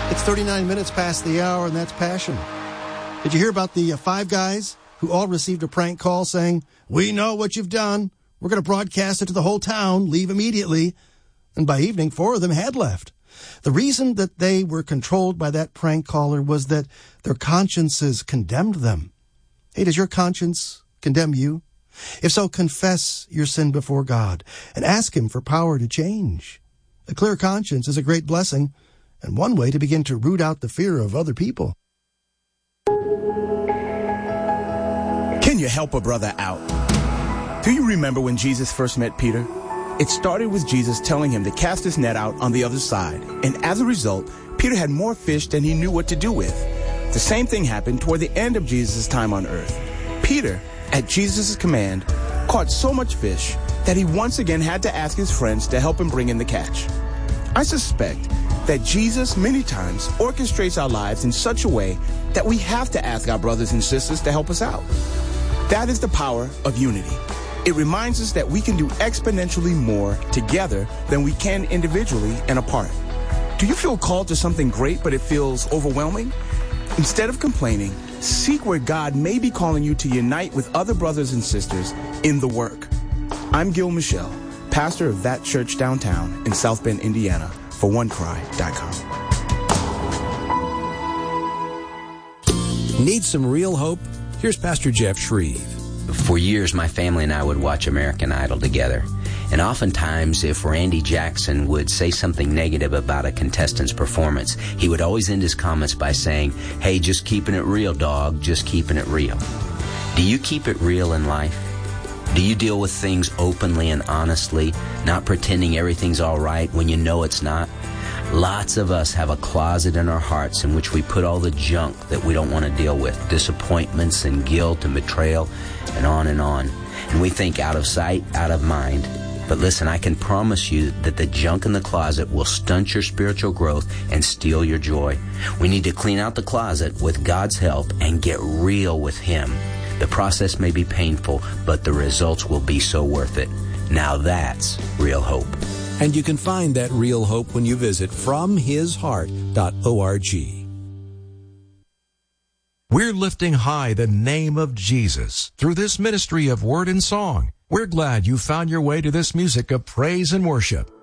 It's 39 minutes past the hour, and that's Passion. Did you hear about the 5 guys who all received a prank call saying, "We know what you've done. We're going to broadcast it to the whole town. Leave immediately." And by evening, 4 of them had left. The reason that they were controlled by that prank caller was that their consciences condemned them. Hey, does your conscience condemn you? If so, confess your sin before God and ask Him for power to change. A clear conscience is a great blessing, and one way to begin to root out the fear of other people. Can you help a brother out? Do you remember when Jesus first met Peter? It started with Jesus telling him to cast his net out on the other side, and as a result, Peter had more fish than he knew what to do with. The same thing happened toward the end of Jesus' time on earth. Peter, at Jesus' command, caught so much fish that he once again had to ask his friends to help him bring in the catch. I suspect that Jesus many times orchestrates our lives in such a way that we have to ask our brothers and sisters to help us out. That is the power of unity. It reminds us that we can do exponentially more together than we can individually and apart. Do you feel called to something great, but it feels overwhelming? Instead of complaining, seek where God may be calling you to unite with other brothers and sisters in the work. I'm Gil Michelle, pastor of That Church downtown in South Bend, Indiana, for OneCry.com. Need some real hope? Here's Pastor Jeff Shreve. For years, my family and I would watch American Idol together. And oftentimes, if Randy Jackson would say something negative about a contestant's performance, he would always end his comments by saying, "Hey, just keeping it real, dog, just keeping it real." Do you keep it real in life? Do you deal with things openly and honestly, not pretending everything's all right when you know it's not? Lots of us have a closet in our hearts in which we put all the junk that we don't want to deal with, disappointments and guilt and betrayal, and on and on. And we think out of sight, out of mind. But listen, I can promise you that the junk in the closet will stunt your spiritual growth and steal your joy. We need to clean out the closet with God's help and get real with Him. The process may be painful, but the results will be so worth it. Now that's real hope. And you can find that real hope when you visit FromHisHeart.org. We're lifting high the name of Jesus through this ministry of word and song. We're glad you found your way to this music of praise and worship.